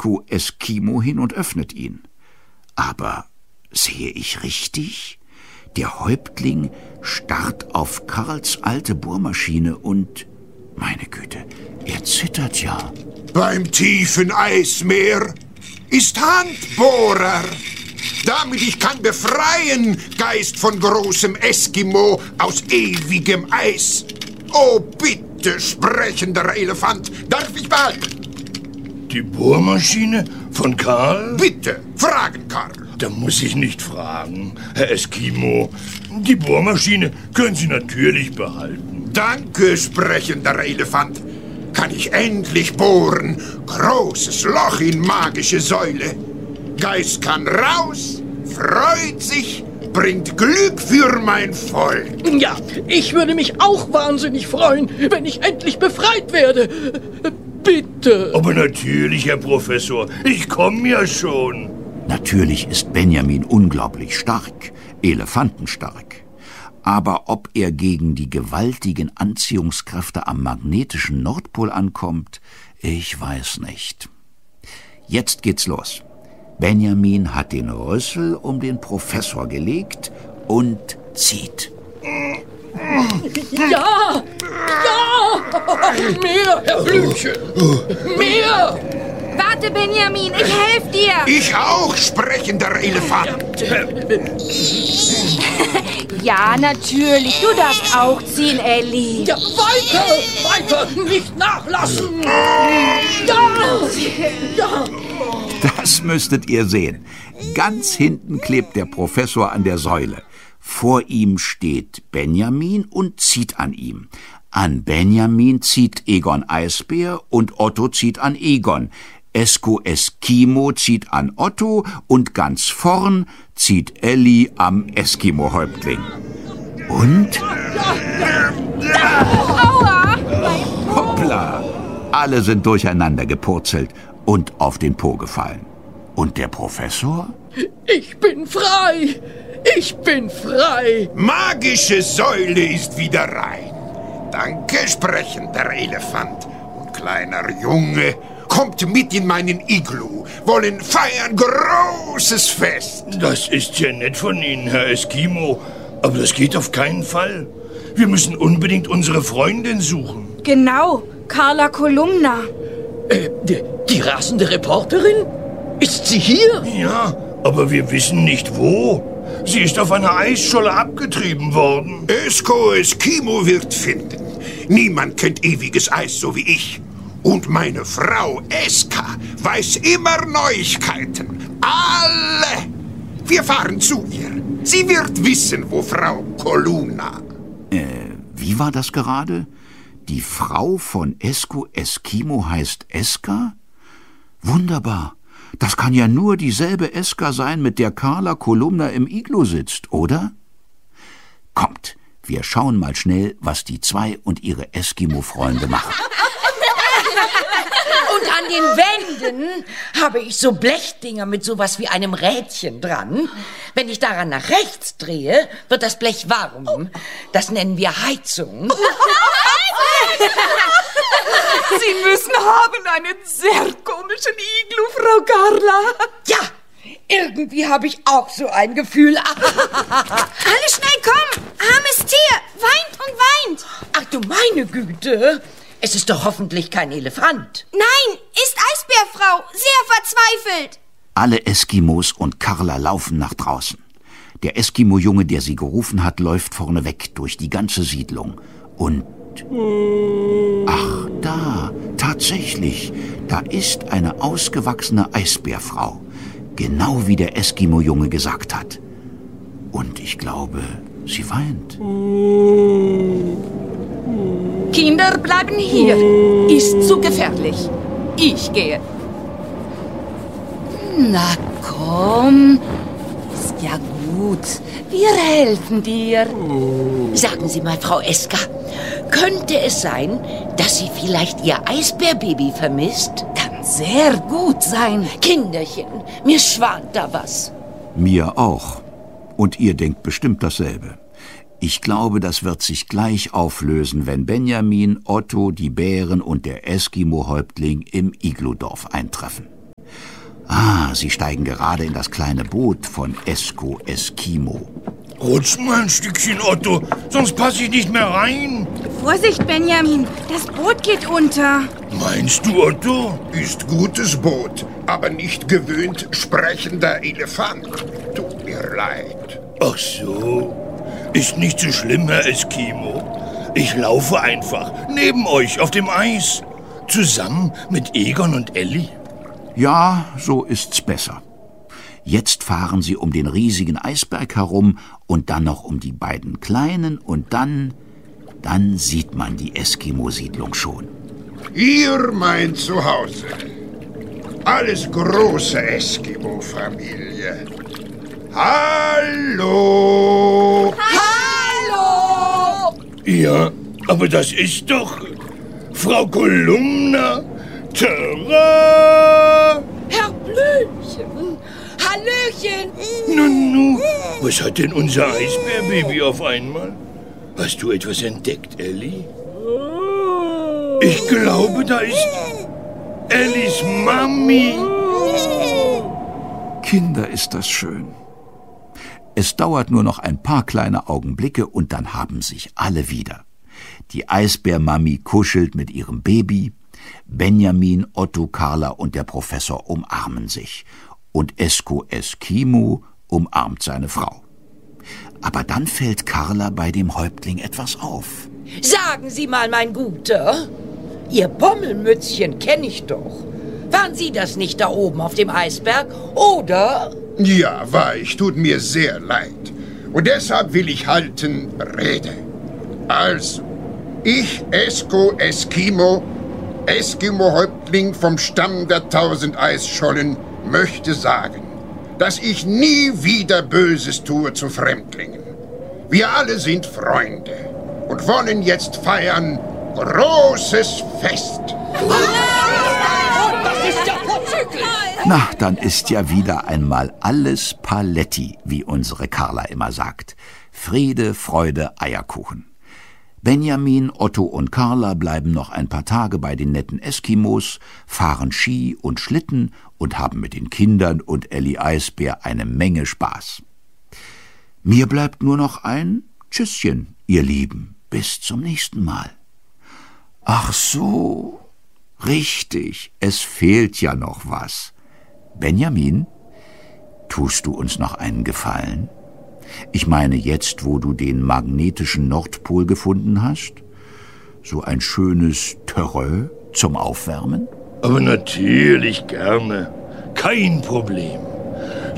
Esko Eskimo hin und öffnet ihn. Aber sehe ich richtig? Der Häuptling starrt auf Karls alte Bohrmaschine und, meine Güte, er zittert ja. Beim tiefen Eismeer ist Handbohrer. Damit ich kann befreien, Geist von großem Eskimo aus ewigem Eis. Oh, bitte, sprechender Elefant, darf ich behalten? Die Bohrmaschine von Karl? Bitte, fragen, Karl. Da muss ich nicht fragen, Herr Eskimo. Die Bohrmaschine können Sie natürlich behalten. Danke, sprechender Elefant. Kann ich endlich bohren. Großes Loch in magische Säule. Geist kann raus, freut sich, bringt Glück für mein Volk. Ja, ich würde mich auch wahnsinnig freuen, wenn ich endlich befreit werde. Bitte. Aber natürlich, Herr Professor, ich komme ja schon. Natürlich ist Benjamin unglaublich stark, elefantenstark. Aber ob er gegen die gewaltigen Anziehungskräfte am magnetischen Nordpol ankommt, ich weiß nicht. Jetzt geht's los. Benjamin hat den Rüssel um den Professor gelegt und zieht. Ja! Ja! Mehr, Herr Blümchen! Mehr! Warte, Benjamin, ich helfe dir! Ich auch, sprechender Elefant! Ja, natürlich, du darfst auch ziehen, Elli. Ja, weiter! Weiter! Nicht nachlassen! Ja! Ja! Das müsstet ihr sehen. Ganz hinten klebt der Professor an der Säule. Vor ihm steht Benjamin und zieht an ihm. An Benjamin zieht Egon Eisbär und Otto zieht an Egon. Esko Eskimo zieht an Otto und ganz vorn zieht Elli am Eskimo-Häuptling. Und? Aua! Hoppla! Alle sind durcheinander gepurzelt und auf den Po gefallen. Und der Professor? Ich bin frei! Ich bin frei! Magische Säule ist wieder rein. Danke, sprechender Elefant. Und kleiner Junge, kommt mit in meinen Iglu. Wollen feiern großes Fest. Das ist ja nett von Ihnen, Herr Eskimo. Aber das geht auf keinen Fall. Wir müssen unbedingt unsere Freundin suchen. Genau, Carla Kolumna. Die rasende Reporterin? Ist sie hier? Ja, aber wir wissen nicht wo. Sie ist auf einer Eisscholle abgetrieben worden. Esko Eskimo wird finden. Niemand kennt ewiges Eis so wie ich. Und meine Frau Eska weiß immer Neuigkeiten. Alle! Wir fahren zu ihr. Sie wird wissen, wo Frau Kolumna. Wie war das gerade? Die Frau von Esko Eskimo heißt Eska? Wunderbar. Das kann ja nur dieselbe Eska sein, mit der Carla Kolumna im Iglu sitzt, oder? Kommt, wir schauen mal schnell, was die zwei und ihre Eskimo-Freunde machen. Und an den Wänden habe ich so Blechdinger mit sowas wie einem Rädchen dran. Wenn ich daran nach rechts drehe, wird das Blech warm. Das nennen wir Heizung. Sie müssen haben einen sehr komischen Iglu, Frau Carla. Ja, irgendwie habe ich auch so ein Gefühl. Alle schnell, komm! Armes Tier, weint und weint. Ach du meine Güte, es ist doch hoffentlich kein Elefant. Nein, ist Eisbärfrau, sehr verzweifelt. Alle Eskimos und Carla laufen nach draußen. Der Eskimo-Junge, der sie gerufen hat, läuft vorne weg durch die ganze Siedlung. Und ach, da, tatsächlich, da ist eine ausgewachsene Eisbärfrau. Genau wie der Eskimo-Junge gesagt hat. Und ich glaube, sie weint. Kinder bleiben hier. Ist zu gefährlich. Ich gehe. Na komm. Ist ja gut. Wir helfen dir. Sagen Sie mal, Frau Eska, könnte es sein, dass sie vielleicht ihr Eisbärbaby vermisst? Kann sehr gut sein. Kinderchen, mir schwant da was. Mir auch. Und ihr denkt bestimmt dasselbe. Ich glaube, das wird sich gleich auflösen, wenn Benjamin, Otto, die Bären und der Eskimo-Häuptling im Igludorf eintreffen. Ah, sie steigen gerade in das kleine Boot von Esko Eskimo. Rutsch mal ein Stückchen, Otto, sonst passe ich nicht mehr rein. Vorsicht, Benjamin, das Boot geht unter. Meinst du, Otto? Ist gutes Boot, aber nicht gewöhnt sprechender Elefant. Tut mir leid. Ach so. Ist nicht so schlimm, Herr Eskimo. Ich laufe einfach neben euch auf dem Eis. Zusammen mit Egon und Elli. Ja, so ist's besser. Jetzt fahren sie um den riesigen Eisberg herum und dann noch um die beiden kleinen und dann sieht man die Eskimo-Siedlung schon. Hier mein Zuhause. Alles große Eskimo-Familie. Hallo! Hallo! Ja, aber das ist doch Frau Kolumna. Tara! Herr Blümchen, Hallöchen. Nunu, was hat denn unser Eisbärbaby auf einmal? Hast du etwas entdeckt, Elli? Ich glaube, da ist Ellis Mami. Kinder, ist das schön. Es dauert nur noch ein paar kleine Augenblicke und dann haben sich alle wieder. Die Eisbärmami kuschelt mit ihrem Baby, Benjamin, Otto, Carla und der Professor umarmen sich und Esko Eskimo umarmt seine Frau. Aber dann fällt Carla bei dem Häuptling etwas auf. Sagen Sie mal, mein Guter, Ihr Pommelmützchen kenne ich doch. Waren Sie das nicht da oben auf dem Eisberg, oder? Ja, war ich. Tut mir sehr leid. Und deshalb will ich halten Rede. Also, ich, Esko Eskimo, Eskimo-Häuptling vom Stamm der 1000 Eisschollen, möchte sagen, dass ich nie wieder Böses tue zu Fremdlingen. Wir alle sind Freunde und wollen jetzt feiern großes Fest. Na, dann ist ja wieder einmal alles Paletti, wie unsere Carla immer sagt. Friede, Freude, Eierkuchen. Benjamin, Otto und Carla bleiben noch ein paar Tage bei den netten Eskimos, fahren Ski und Schlitten und haben mit den Kindern und Elli Eisbär eine Menge Spaß. Mir bleibt nur noch ein Tschüsschen, ihr Lieben, bis zum nächsten Mal. Ach so, richtig, es fehlt ja noch was. Benjamin, tust du uns noch einen Gefallen? Ich meine jetzt, wo du den magnetischen Nordpol gefunden hast? So ein schönes Terrain zum Aufwärmen? Aber natürlich gerne. Kein Problem.